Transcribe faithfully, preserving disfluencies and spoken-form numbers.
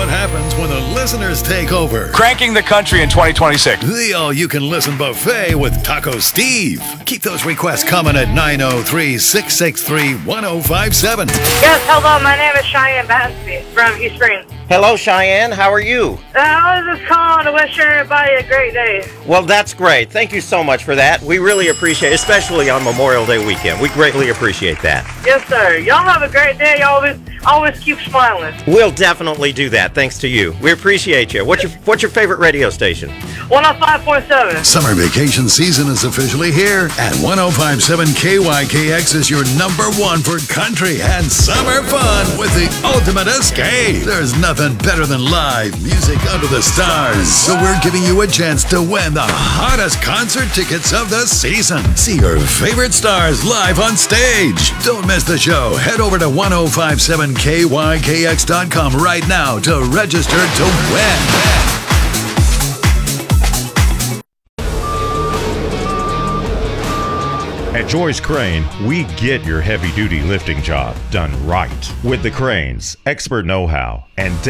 what happens when the listeners take over. Cranking the country in twenty twenty-six. The all-you-can-listen buffet with Taco Steve. Keep those requests coming at nine oh three, six six three, one oh five seven. Yes, hello, my name is Cheyenne Bansby from East Springs. Hello, Cheyenne. How are you? Uh, I was just calling to wish everybody a great day. Well, that's great. Thank you so much for that. We really appreciate it, especially on Memorial Day weekend. We greatly appreciate that. Yes, sir. Y'all have a great day. Y'all always, always keep smiling. We'll definitely do that, thanks to you. We appreciate you. What's your What's your favorite radio station? one oh five point seven. Summer vacation season is officially here, and one oh five point seven K Y K X is your number one for country and summer fun with the ultimate escape. There's nothing better than live music under the stars, so we're giving you a chance to win the hottest concert tickets of the season. See your favorite stars live on stage. Don't miss the show. Head over to ten fifty-seven K Y K X dot com right now to register to win. At Joyce Crane, we get your heavy-duty lifting job done right. With the cranes, expert know-how, and